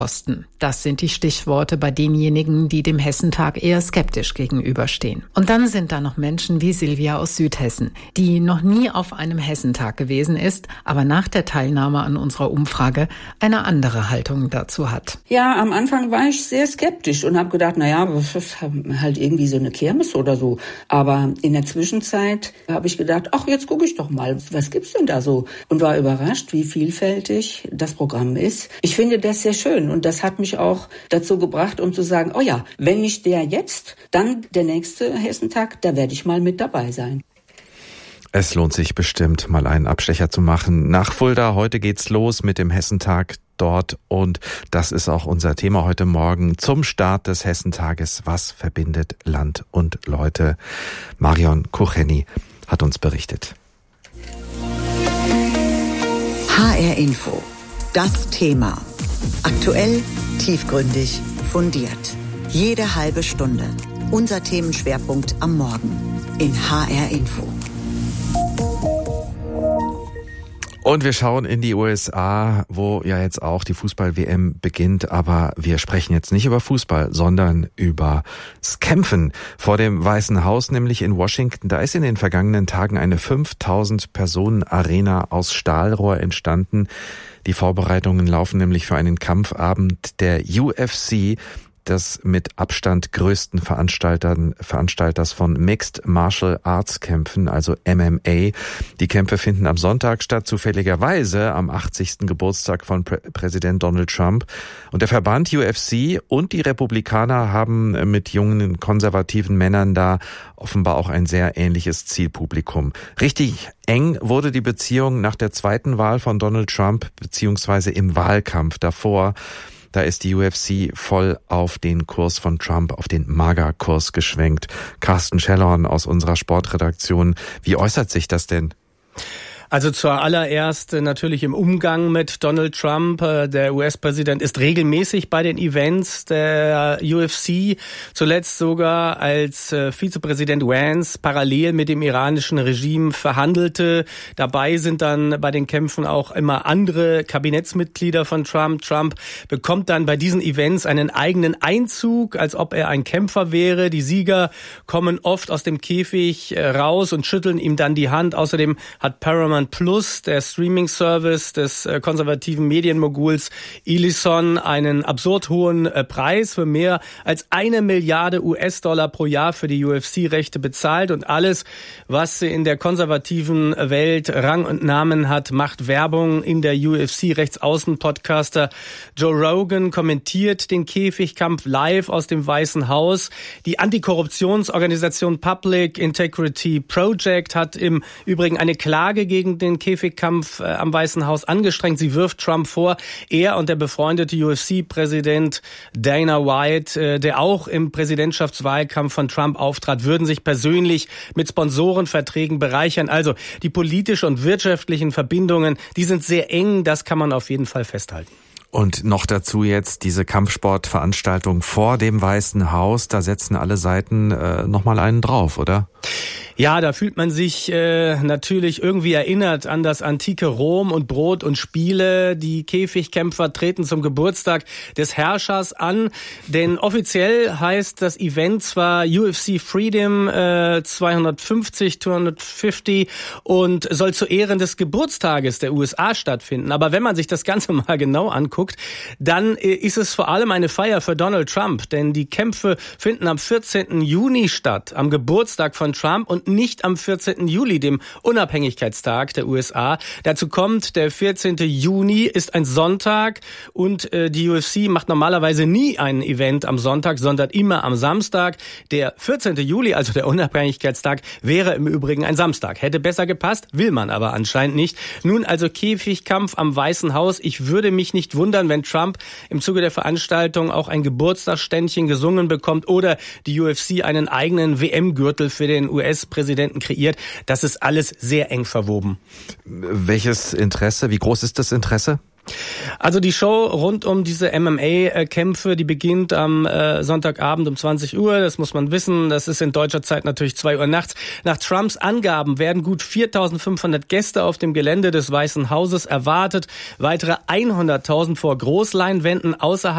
Osten. Das sind die Stichworte bei denjenigen, die dem Hessentag eher skeptisch gegenüberstehen. Und dann sind da noch Menschen wie Silvia aus Südhessen, die noch nie auf einem Hessentag gewesen ist, aber nach der Teilnahme an unserer Umfrage eine andere Haltung dazu hat. Ja, am Anfang war ich sehr skeptisch und habe gedacht, das ist halt irgendwie so eine Kirmes oder so. Aber in der Zwischenzeit habe ich gedacht, jetzt gucke ich doch mal, was gibt's denn da so? Und war überrascht, wie vielfältig das Programm ist. Ich finde das sehr schön. Und das hat mich auch dazu gebracht, um zu sagen, wenn nicht der jetzt, dann der nächste Hessentag, da werde ich mal mit dabei sein. Es lohnt sich bestimmt, mal einen Abstecher zu machen. Nach Fulda, heute geht's los mit dem Hessentag dort. Und das ist auch unser Thema heute Morgen zum Start des Hessentages. Was verbindet Land und Leute? Marion Kucheni hat uns berichtet. HR Info. Das Thema. Aktuell, tiefgründig, fundiert. Jede halbe Stunde. Unser Themenschwerpunkt am Morgen in HR Info. Und wir schauen in die USA, wo ja jetzt auch die Fußball-WM beginnt. Aber wir sprechen jetzt nicht über Fußball, sondern über das Kämpfen vor dem Weißen Haus, nämlich in Washington. Da ist in den vergangenen Tagen eine 5000-Personen-Arena aus Stahlrohr entstanden. Die Vorbereitungen laufen nämlich für einen Kampfabend der UFC, des mit Abstand größten Veranstalters von Mixed Martial Arts Kämpfen, also MMA. Die Kämpfe finden am Sonntag statt, zufälligerweise am 80. Geburtstag von Präsident Donald Trump. Und der Verband UFC und die Republikaner haben mit jungen, konservativen Männern da offenbar auch ein sehr ähnliches Zielpublikum. Richtig eng wurde die Beziehung nach der zweiten Wahl von Donald Trump, beziehungsweise im Wahlkampf davor. Da ist die UFC voll auf den Kurs von Trump, auf den MAGA-Kurs geschwenkt. Carsten Schellhorn aus unserer Sportredaktion. Wie äußert sich das denn? Also zuallererst natürlich im Umgang mit Donald Trump. Der US-Präsident ist regelmäßig bei den Events der UFC, zuletzt sogar als Vizepräsident Vance parallel mit dem iranischen Regime verhandelte. Dabei sind dann bei den Kämpfen auch immer andere Kabinettsmitglieder von Trump. Trump bekommt dann bei diesen Events einen eigenen Einzug, als ob er ein Kämpfer wäre. Die Sieger kommen oft aus dem Käfig raus und schütteln ihm dann die Hand. Außerdem hat Paramount Plus, der Streaming-Service des konservativen Medienmoguls Ellison, einen absurd hohen Preis für mehr als 1 Milliarde US-Dollar pro Jahr für die UFC-Rechte bezahlt. Und alles, was in der konservativen Welt Rang und Namen hat, macht Werbung in der UFC. Rechtsaußen-Podcaster Joe Rogan kommentiert den Käfigkampf live aus dem Weißen Haus. Die Antikorruptionsorganisation Public Integrity Project hat im Übrigen eine Klage gegen den Käfigkampf am Weißen Haus angestrengt. Sie wirft Trump vor, er und der befreundete UFC-Präsident Dana White, der auch im Präsidentschaftswahlkampf von Trump auftrat, würden sich persönlich mit Sponsorenverträgen bereichern. Also die politischen und wirtschaftlichen Verbindungen, die sind sehr eng, das kann man auf jeden Fall festhalten. Und noch dazu jetzt diese Kampfsportveranstaltung vor dem Weißen Haus, da setzen alle Seiten nochmal einen drauf, oder? Ja, da fühlt man sich natürlich irgendwie erinnert an das antike Rom und Brot und Spiele. Die Käfigkämpfer treten zum Geburtstag des Herrschers an, denn offiziell heißt das Event zwar UFC Freedom 250 und soll zu Ehren des Geburtstages der USA stattfinden. Aber wenn man sich das Ganze mal genau anguckt, dann ist es vor allem eine Feier für Donald Trump, denn die Kämpfe finden am 14. Juni statt, am Geburtstag von Trump und nicht am 14. Juli, dem Unabhängigkeitstag der USA. Dazu kommt, der 14. Juni ist ein Sonntag und die UFC macht normalerweise nie ein Event am Sonntag, sondern immer am Samstag. Der 14. Juli, also der Unabhängigkeitstag, wäre im Übrigen ein Samstag. Hätte besser gepasst, will man aber anscheinend nicht. Nun also Käfigkampf am Weißen Haus. Ich würde mich nicht wundern, wenn Trump im Zuge der Veranstaltung auch ein Geburtstagsständchen gesungen bekommt oder die UFC einen eigenen WM-Gürtel für den US-Präsidenten kreiert. Das ist alles sehr eng verwoben. Welches Interesse, wie groß ist das Interesse? Also die Show rund um diese MMA-Kämpfe, die beginnt am Sonntagabend um 20 Uhr. Das muss man wissen. Das ist in deutscher Zeit natürlich 2 Uhr nachts. Nach Trumps Angaben werden gut 4.500 Gäste auf dem Gelände des Weißen Hauses erwartet. Weitere 100.000 vor Großleinwänden außerhalb